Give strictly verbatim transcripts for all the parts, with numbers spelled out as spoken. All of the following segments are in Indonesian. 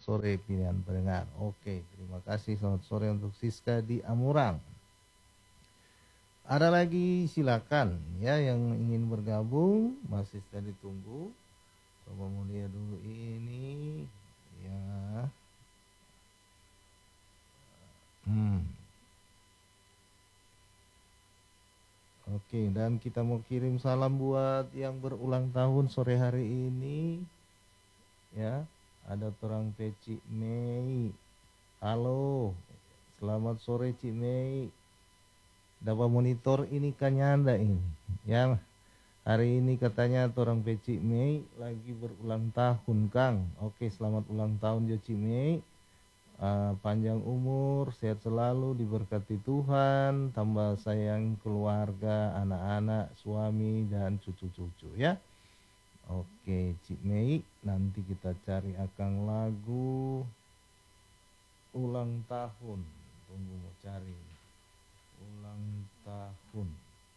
sore pilihan pendengar. Oke, terima kasih. Selamat sore untuk Siska di Amurang. Ada lagi silakan ya yang ingin bergabung, masih tadi tunggu. Coba mau lihat dulu ini ya. Hmm. Oke, dan kita mau kirim salam buat yang berulang tahun sore hari ini. Ya, ada orang Cik Mei. Halo, selamat sore Cik Mei. Dapat monitor ini kanyanda ini. Ya, hari ini katanya orang Cik Mei lagi berulang tahun, Kang. Oke, selamat ulang tahun ya Cik Mei. Uh, panjang umur, sehat selalu, diberkati Tuhan, tambah sayang keluarga, anak-anak, suami, dan cucu-cucu ya. Oke, Cik Mei, nanti kita cari akang lagu ulang tahun. Tunggu mau cari ulang tahun.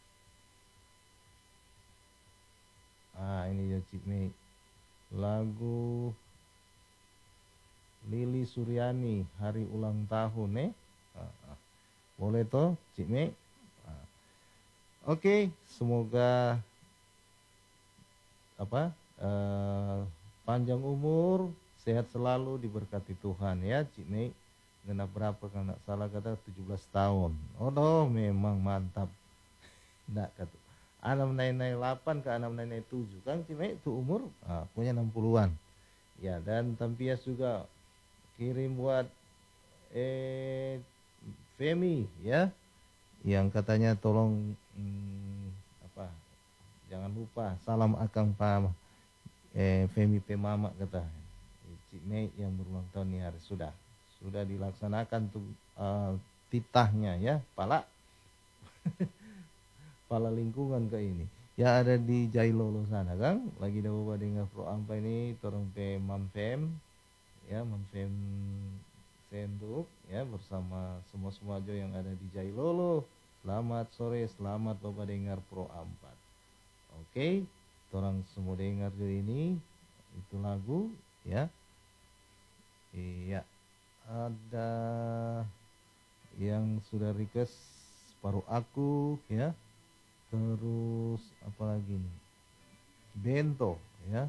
Ah, ini ya Cik Mei, lagu Lili Suryani, hari ulang tahun eh. Ah, ah. Boleh toh Cik Mei? Ah. Oke, semoga apa uh, panjang umur, sehat selalu, diberkati Tuhan ya Cik Mei. Genap berapa kan nggak salah kata tujuh belas tahun. Oh no, memang mantap. Nggak kata enam delapan ke enam tujuh kan Cik Mei itu umur ah, punya enam puluhan. Ya, dan Tampias juga kirim buat eh Femi ya, yang katanya tolong hmm, apa jangan lupa salam akang Pak eh Femi P Mama kata Cik Mei yang berulang tahun ini hari sudah sudah dilaksanakan tuh uh, titahnya ya, pala pala lingkungan ke ini ya, ada di Jailolo sana Kang, lagi dawa dengan Pro Ampa ini torong P Mamfem ya, Mamfem Senduk ya, bersama semua-semua jo yang ada di Jailolo. Selamat sore, selamat Bapak dengar Pro Ampat. Oke, orang semua dengar jo ini itu lagu ya. Iya, ada yang sudah request Paruh Aku ya. Terus apa lagi nih? Bento ya.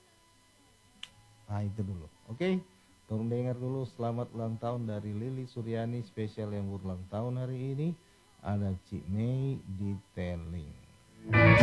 Ah itu dulu. Oke. Tolong dengar dulu selamat ulang tahun dari Lili Suryani, spesial yang berulang tahun hari ini. Ada Cik Mei di Teling.